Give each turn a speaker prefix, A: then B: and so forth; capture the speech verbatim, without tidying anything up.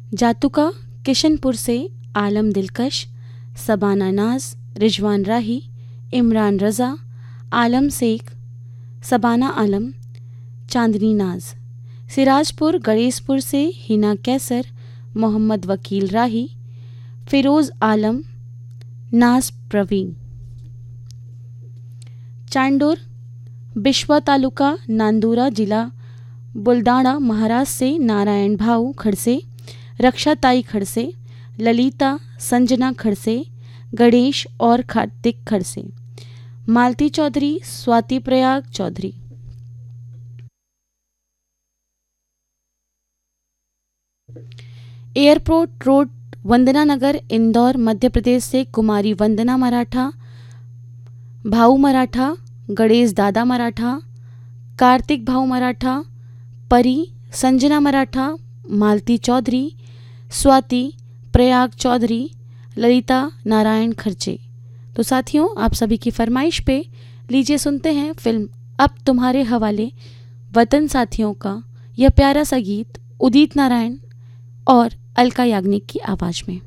A: जातुका किशनपुर से आलम दिलकश, सबाना नाज, रिजवान राही, इमरान रज़ा, आलम शेख, सबाना आलम, चांदनी नाज। सिराजपुर गणेशपुर से हिना कैसर, मोहम्मद वकील राही, फिरोज़ आलम, नाज प्रवीण। चांडोर बिश्वा तालुका नांदुरा जिला बुलडाणा महाराष्ट्र से नारायण भाऊ खड़से, रक्षाताई खड़से, ललिता संजना खड़से, गणेश और कार्तिक खड़से। मालती चौधरी, स्वाति प्रयाग चौधरी। एयरपोर्ट रोड वंदना नगर इंदौर मध्य प्रदेश से कुमारी वंदना मराठा, भाऊ मराठा, गणेश दादा मराठा, कार्तिक भाऊ मराठा, परी संजना मराठा, मालती चौधरी, स्वाति प्रयाग चौधरी, ललिता नारायण खर्चे। तो साथियों, आप सभी की फरमाइश पे लीजिए सुनते हैं फिल्म अब तुम्हारे हवाले वतन साथियों का यह प्यारा सा गीत उदित नारायण और अलका याग्निक की आवाज़ में।